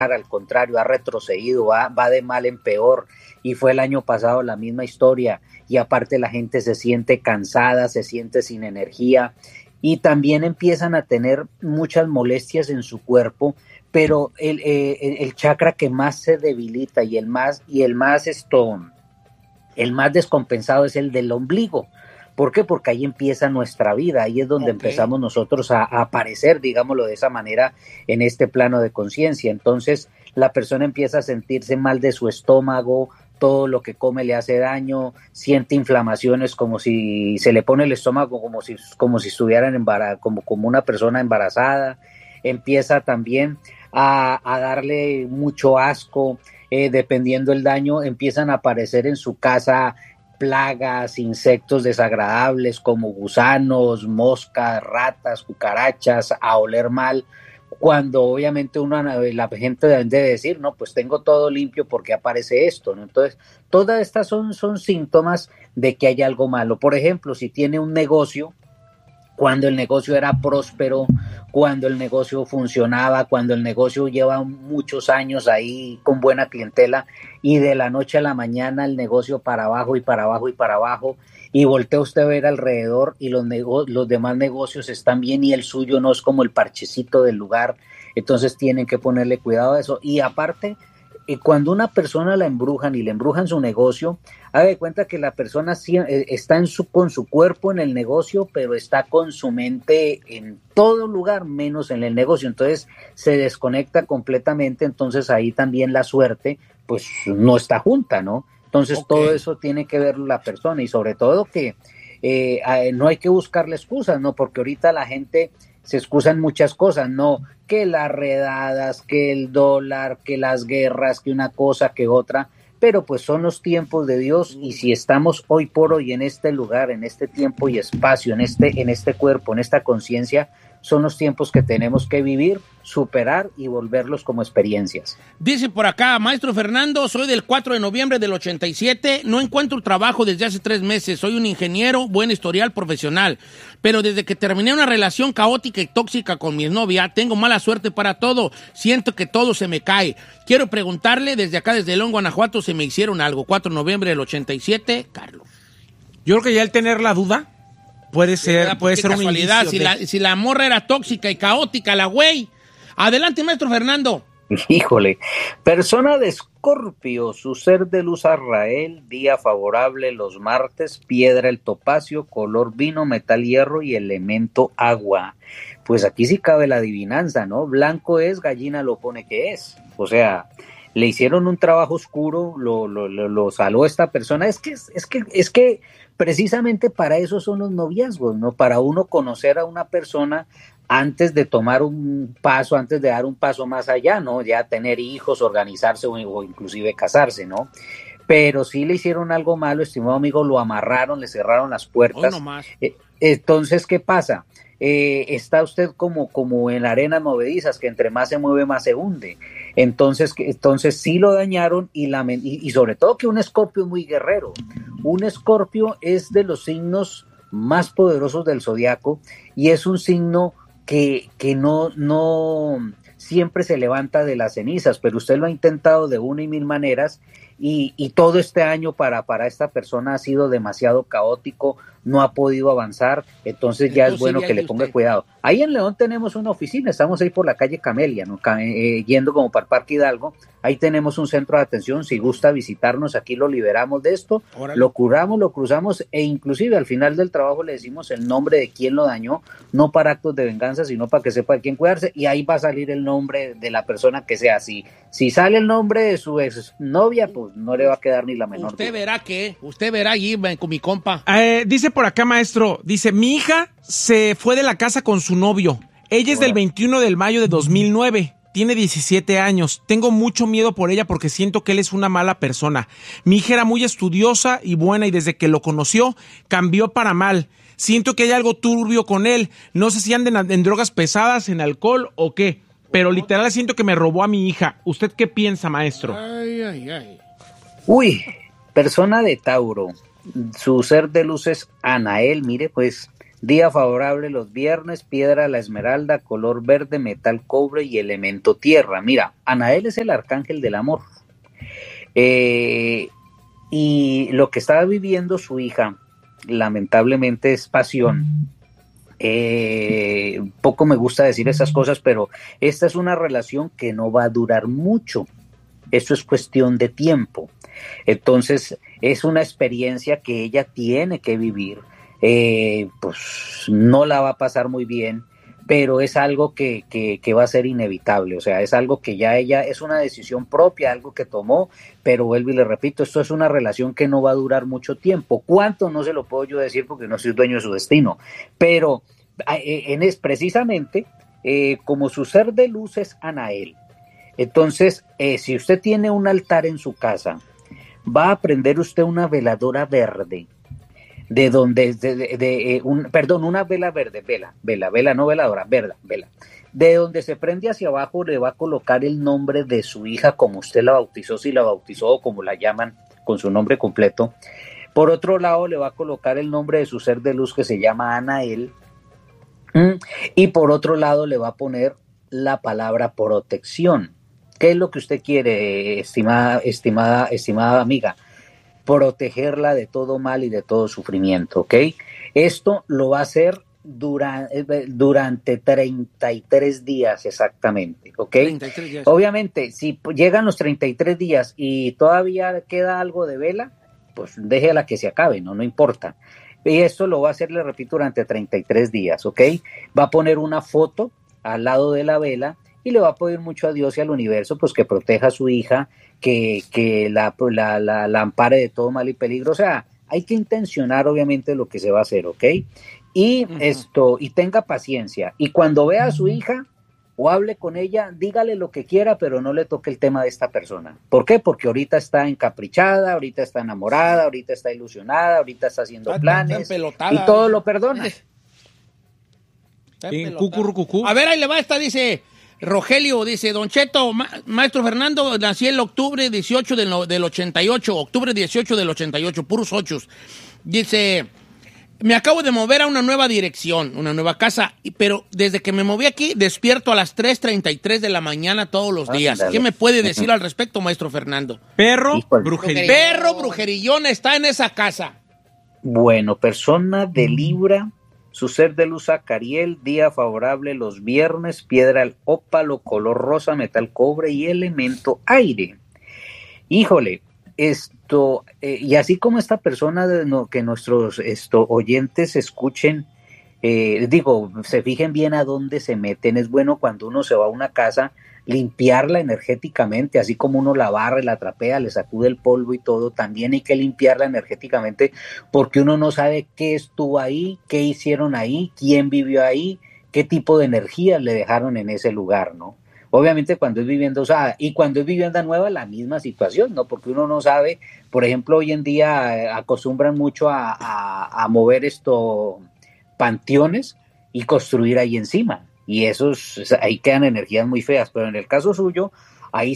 al contrario, ha retrocedido, va de mal en peor, y fue el año pasado la misma historia, y aparte la gente se siente cansada, se siente sin energía, y también empiezan a tener muchas molestias en su cuerpo, pero el chakra que más se debilita el más descompensado es el del ombligo. ¿Por qué? Porque ahí empieza nuestra vida, ahí es donde empezamos nosotros a aparecer, digámoslo de esa manera, en este plano de conciencia. Entonces, la persona empieza a sentirse mal de su estómago, todo lo que come le hace daño, siente inflamaciones como si se le pone el estómago como si estuvieran como una persona embarazada, empieza también a darle mucho asco, dependiendo el daño, empiezan a aparecer en su casa plagas, insectos desagradables como gusanos, moscas, ratas, cucarachas, a oler mal, cuando obviamente la gente debe decir, no, pues tengo todo limpio porque aparece esto, ¿no? Entonces, todas estas son síntomas de que hay algo malo. Por ejemplo, si tiene un negocio, cuando el negocio era próspero, cuando el negocio funcionaba, cuando el negocio lleva muchos años ahí con buena clientela y de la noche a la mañana el negocio para abajo y para abajo y para abajo, y voltea usted a ver alrededor y los demás negocios están bien y el suyo no es como el parchecito del lugar, entonces tienen que ponerle cuidado a eso. Y aparte, cuando una persona la embrujan y le embrujan su negocio, haga de cuenta que la persona está con su cuerpo en el negocio, pero está con su mente en todo lugar, menos en el negocio. Entonces se desconecta completamente, entonces ahí también la suerte, pues no está junta, ¿no? Entonces todo eso tiene que ver la persona y sobre todo que no hay que buscarle excusas, ¿no? Porque ahorita la gente se excusan muchas cosas, no, que las redadas, que el dólar, que las guerras, que una cosa, que otra, pero pues son los tiempos de Dios y si estamos hoy por hoy en este lugar, en este tiempo y espacio, en este cuerpo, en esta conciencia, son los tiempos que tenemos que vivir, superar y volverlos como experiencias. Dice por acá, maestro Fernando, soy del 4 de noviembre del 87, no encuentro trabajo desde hace 3 meses, soy un ingeniero, buen historial profesional, pero desde que terminé una relación caótica y tóxica con mi novia, tengo mala suerte para todo, siento que todo se me cae. Quiero preguntarle, desde acá, desde León, Guanajuato, si me hicieron algo. 4 de noviembre del 87, Carlos. Yo creo que ya el tener la duda puede ser un indicio si la morra era tóxica y caótica, la güey. Adelante, maestro Fernando. Híjole, persona de Escorpio, su ser de luz Arrael, día favorable los martes, piedra el topacio, color vino, metal hierro y elemento agua. Pues aquí sí cabe la adivinanza, ¿no? Blanco es, gallina lo pone que es. O sea, le hicieron un trabajo oscuro, lo saló esta persona. Es que precisamente para eso son los noviazgos, ¿no? Para uno conocer a una persona antes de tomar un paso, antes de dar un paso más allá, ¿no? Ya tener hijos, organizarse o inclusive casarse, ¿no? Pero sí le hicieron algo malo, estimado amigo, lo amarraron, le cerraron las puertas. No más. Entonces, ¿qué pasa? Está usted como en arenas movedizas, que entre más se mueve, más se hunde. Entonces sí lo dañaron y sobre todo que un Escorpio es muy guerrero. Un Escorpio es de los signos más poderosos del zodiaco y es un signo que no siempre se levanta de las cenizas, pero usted lo ha intentado de una y mil maneras y todo este año para esta persona ha sido demasiado caótico, no ha podido avanzar, entonces ya es bueno que le ponga cuidado. Ahí en León tenemos una oficina, estamos ahí por la calle Camelia, ¿no? Yendo como para el Parque Hidalgo, ahí tenemos un centro de atención, si gusta visitarnos, aquí lo liberamos de esto, órale, lo curamos, lo cruzamos e inclusive al final del trabajo le decimos el nombre de quién lo dañó, no para actos de venganza, sino para que sepa de quién cuidarse y ahí va a salir el nombre de la persona que sea. Si sale el nombre de su exnovia, pues no le va a quedar ni la menor duda. Usted verá allí con mi compa. Dice por acá, maestro, dice, mi hija se fue de la casa con su novio. Ella es del 21 de mayo de 2009. Tiene 17 años. Tengo mucho miedo por ella porque siento que él es una mala persona. Mi hija era muy estudiosa y buena y desde que lo conoció cambió para mal. Siento que hay algo turbio con él. No sé si anden en drogas pesadas, en alcohol o qué. Pero literal siento que me robó a mi hija. ¿Usted qué piensa, maestro? Ay. Uy, persona de Tauro. Su ser de luz es Anael, mire, pues Día favorable los viernes, piedra la esmeralda, color verde, metal cobre y elemento tierra. Mira, Anael es el arcángel del amor. Y lo que estaba viviendo su hija, lamentablemente, es pasión. Poco me gusta decir esas cosas, pero esta es una relación que no va a durar mucho. Eso es cuestión de tiempo. Entonces, es una experiencia que ella tiene que vivir. Pues no la va a pasar muy bien, pero es algo que va a ser inevitable. O sea, es algo que ya ella, es una decisión propia, algo que tomó, pero vuelvo y le repito, esto es una relación que no va a durar mucho tiempo. ¿Cuánto? No se lo puedo yo decir porque no soy dueño de su destino, pero precisamente como su ser de luz es Anael. Entonces, si usted tiene un altar en su casa, va a prender usted una veladora verde, de donde, una vela verde, vela, no veladora, vela. De donde se prende hacia abajo le va a colocar el nombre de su hija, como usted la bautizó, si la bautizó o como la llaman, con su nombre completo. Por otro lado, le va a colocar el nombre de su ser de luz, que se llama Anael. Y por otro lado, le va a poner la palabra protección. ¿Qué es lo que usted quiere, estimada amiga? Protegerla de todo mal y de todo sufrimiento, ¿ok? Esto lo va a hacer durante 33 días exactamente, ¿ok? 33 días. Obviamente, si llegan los 33 días y todavía queda algo de vela, pues déjela que se acabe, no importa. Y esto lo va a hacer, le repito, durante 33 días, ¿ok? Va a poner una foto al lado de la vela y le va a pedir mucho a Dios y al universo, pues que proteja a su hija, que la ampare de todo mal y peligro. O sea, hay que intencionar obviamente lo que se va a hacer, ¿ok? Y y tenga paciencia. Y cuando vea a su hija o hable con ella, dígale lo que quiera, pero no le toque el tema de esta persona. ¿Por qué? Porque ahorita está encaprichada, ahorita está enamorada, ahorita está ilusionada, ahorita está haciendo planes y todo lo perdona. A ver, ahí le va esta, dice Rogelio, dice, Don Cheto, maestro Fernando, nací el octubre 18 del 88, octubre 18 del 88, puros ochos. Dice, me acabo de mover a una nueva dirección, una nueva casa, pero desde que me moví aquí, despierto a las 3:33 de la mañana todos los días. Dale. ¿Qué me puede decir al respecto, maestro Fernando? Perro, brujería. Perro, brujerillón está en esa casa. Bueno, persona de Libra, su ser de luz Acariel, día favorable los viernes, piedra el ópalo, color rosa, metal cobre y elemento aire. Híjole, y así como esta persona, que nuestros oyentes escuchen, se fijen bien a dónde se meten. Es bueno cuando uno se va a una casa, limpiarla energéticamente, así como uno la barre, la trapea, le sacude el polvo y todo, también hay que limpiarla energéticamente, porque uno no sabe qué estuvo ahí, qué hicieron ahí, quién vivió ahí, qué tipo de energía le dejaron en ese lugar, ¿no? Obviamente cuando es vivienda usada y cuando es vivienda nueva, la misma situación, ¿no? Porque uno no sabe, por ejemplo, hoy en día acostumbran mucho a mover panteones y construir ahí encima. Y ahí quedan energías muy feas, pero en el caso suyo, ahí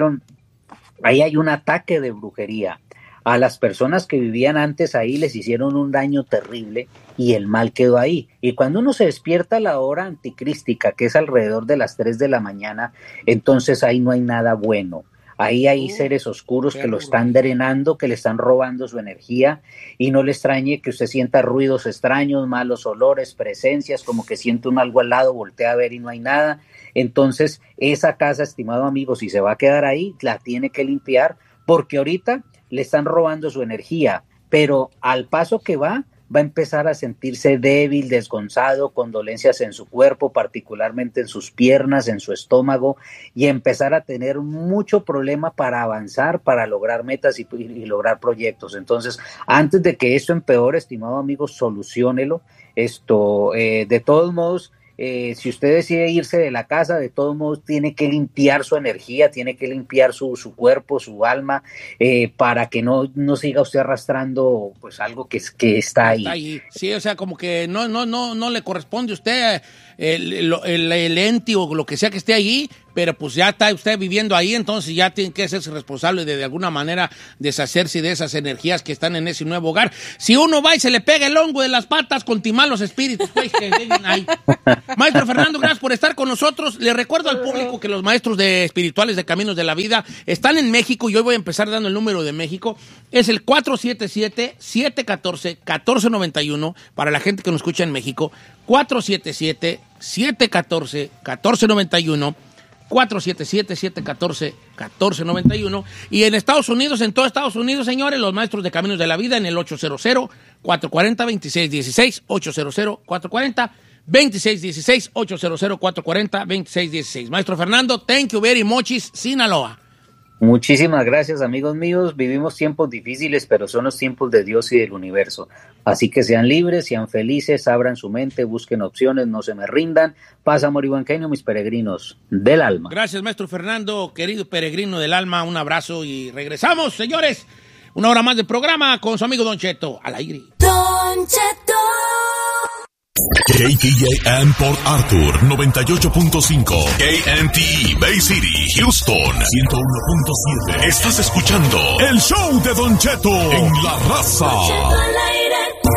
hay un ataque de brujería. A las personas que vivían antes ahí les hicieron un daño terrible y el mal quedó ahí. Y cuando uno se despierta a la hora anticrística, que es alrededor de las 3 de la mañana, entonces ahí no hay nada bueno. Ahí hay seres oscuros que lo están drenando, que le están robando su energía, y no le extrañe que usted sienta ruidos extraños, malos olores, presencias, como que siente algo al lado, voltea a ver y no hay nada. Entonces, esa casa, estimado amigo, si se va a quedar ahí, la tiene que limpiar, porque ahorita le están robando su energía, pero al paso que va a empezar a sentirse débil, desgonzado, con dolencias en su cuerpo, particularmente en sus piernas, en su estómago, y empezar a tener mucho problema para avanzar, para lograr metas y lograr proyectos. Entonces, antes de que esto empeore, estimado amigo, soluciónelo. De todos modos, si usted decide irse de la casa, de todos modos tiene que limpiar su energía, tiene que limpiar su cuerpo, su alma, para que no siga usted arrastrando pues algo que está ahí. Sí, o sea, como que no le corresponde a usted el ente o lo que sea que esté ahí, pero pues ya está usted viviendo ahí, entonces ya tiene que hacerse responsable de alguna manera deshacerse de esas energías que están en ese nuevo hogar. Si uno va y se le pega el hongo de las patas, continúan los espíritus, pues, que vengan ahí. Maestro Fernando, gracias por estar con nosotros. Le recuerdo al público que los maestros espirituales de Caminos de la Vida están en México y hoy voy a empezar dando el número de México. Es el 477-714-1491 para la gente que nos escucha en México. 477-714-1491. 477-714-1491. Y en Estados Unidos, en todo Estados Unidos, señores, los maestros de Caminos de la Vida en el 800-440-2616, 800-440-2616, 800-440-2616. Maestro Fernando, thank you very much, Sinaloa. Muchísimas gracias, amigos míos. Vivimos tiempos difíciles, pero son los tiempos de Dios y del universo. Así que sean libres, sean felices, abran su mente, busquen opciones, no se me rindan. Paz, amor y buen genio, mis peregrinos del alma. Gracias, maestro Fernando, querido peregrino del alma. Un abrazo y regresamos, señores. Una hora más de programa con su amigo Don Cheto. Al aire. Don Cheto. KTJM Port Arthur 98.5, KNTE Bay City, Houston 101.7. Estás escuchando el show de Don Cheto en La Raza.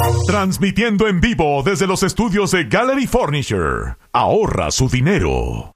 Transmitiendo en vivo desde los estudios de Gallery Furniture. Ahorra su dinero.